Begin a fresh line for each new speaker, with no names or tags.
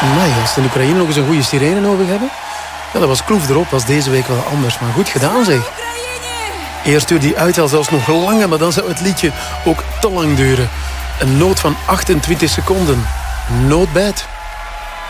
Nee, als de Oekraïne nog eens een goede sirene nodig hebben. Ja, dat was kloef erop, was deze week wel anders. Maar goed gedaan, zeg. Eerst duurde die uithaal zelfs nog langer, maar dan zou het liedje ook te lang duren. Een noot van 28 seconden. Not bad.